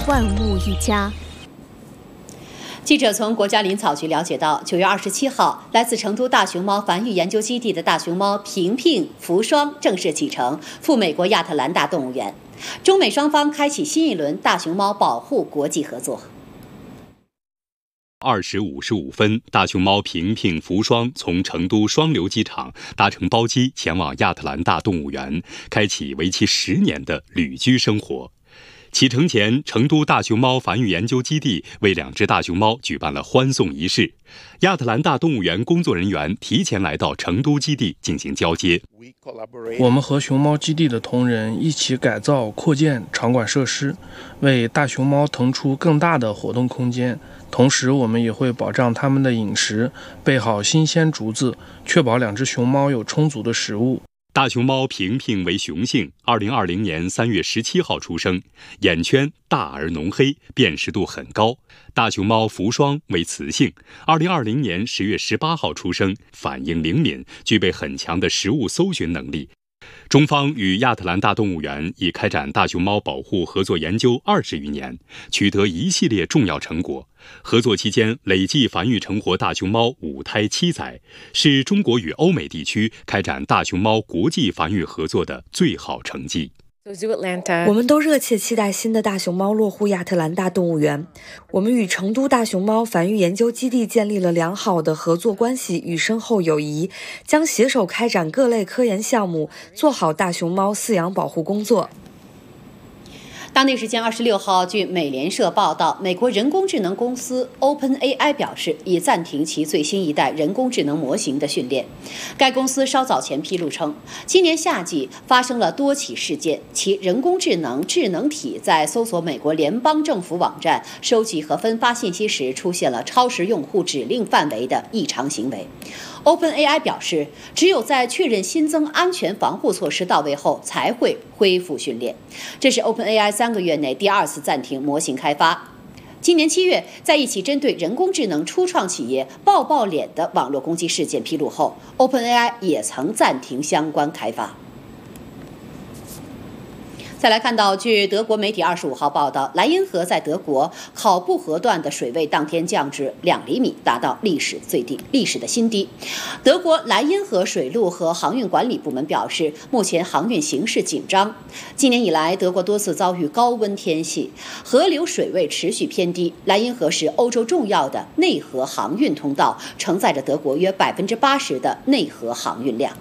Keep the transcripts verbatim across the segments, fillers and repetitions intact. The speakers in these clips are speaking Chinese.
万物愈佳。记者从国家林草局了解到，九月二十七号，来自成都大熊猫繁育研究基地的大熊猫平平、福双正式启程赴美国亚特兰大动物园，中美双方开启新一轮大熊猫保护国际合作。 二时五十五分，大熊猫平平、福双从成都双流机场搭乘包机前往亚特兰大动物园，开启为期十年的旅居生活。启程前，成都大熊猫繁育研究基地为两只大熊猫举办了欢送仪式。亚特兰大动物园工作人员提前来到成都基地进行交接。 我们和熊猫基地的同仁一起改造、扩建场馆设施，为大熊猫腾出更大的活动空间。同时，我们也会保障它们的饮食，备好新鲜竹子，确保两只熊猫有充足的食物。 大熊猫平平为雄性，二零二零年三月十七号出生，眼圈大而浓黑，辨识度很高。大熊猫福双为雌性，二零二零年十月十八号出生，反应灵敏，具备很强的食物搜寻能力。中方与亚特兰大动物园已开展大熊猫保护合作研究二十余年，取得一系列重要成果。合作期间累计繁育成活大熊猫五胎七载，是中国与欧美地区开展大熊猫国际繁育合作的最好成绩。 我们都热切期待新的大熊猫落户亚特兰大动物园。我们与成都大熊猫繁育研究基地建立了良好的合作关系与深厚友谊，将携手开展各类科研项目，做好大熊猫饲养保护工作。 当地时间二十六号，据美联社报道，美国人工智能公司 OpenAI 表示，已暂停其最新一代人工智能模型的训练。该公司稍早前披露称，今年夏季发生了多起事件，其人工智能智能体在搜索美国联邦政府网站、收集和分发信息时出现了超时用户指令范围的异常行为。OpenAI 表示，只有在确认新增安全防护措施到位后，才会恢复训练。这是 OpenAI 三个月内第二次暂停模型开发。今年七月，在一起针对人工智能初创企业抱抱脸的网络攻击事件披露后， OpenAI 也曾暂停相关开发。再来看到，据德国媒体二十五号报道，莱茵河在德国考布河段的水位当天降至两厘米，达到历史最低、历史的新低。德国莱茵河水路和航运管理部门表示，目前航运形势紧张。今年以来，德国多次遭遇高温天气，河流水位持续偏低。莱茵河是欧洲重要的内河航运通道，承载着德国约百分之八十的内河航运量。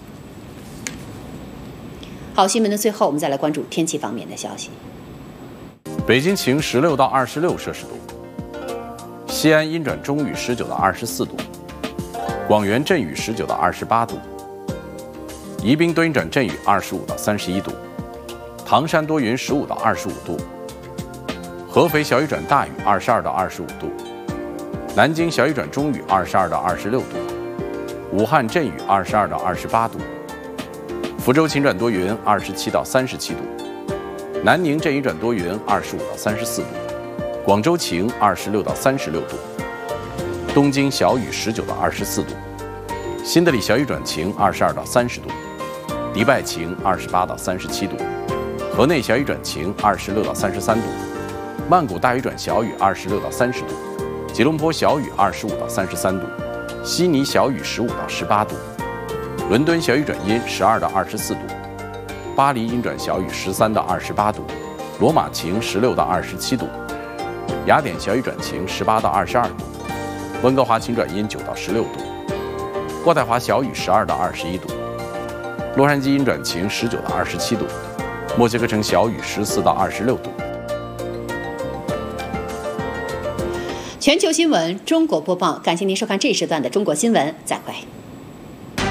好，新闻的最后，我们再来关注天气方面的消息。 北京晴十六到二十六摄氏度，西安阴转中雨十九到二十四度，广元阵雨十九到二十八度，宜宾多云转阵雨二十五到三十一度，唐山多云十五到二十五度，合肥小雨转大雨二十二到二十五度，南京小雨转中雨二十二到二十六度，武汉阵雨二十二到二十八度。福州晴转多云，二十七到三十七度；南宁阵雨转多云，二十五到三十四度；广州晴，二十六到三十六度；东京小雨，十九到二十四度；新德里小雨转晴，二十二到三十度；迪拜晴，二十八到三十七度；河内小雨转晴，二十六到三十三度；曼谷大雨转小雨，二十六到三十度；吉隆坡小雨，二十五到三十三度；悉尼小雨，十五到十八度。伦敦小雨转阴，十二到二十四度；巴黎阴转小雨，十三到二十八度；罗马晴，十六到二十七度；雅典小雨转晴，十八到二十二度；温哥华晴转阴，九到十六度；渥太华小雨，十二到二十一度；洛杉矶阴转晴，十九到二十七度；墨西哥城小雨，十四到二十六度。 全球新闻中国播报，感谢您收看这一时段的中国新闻，再会。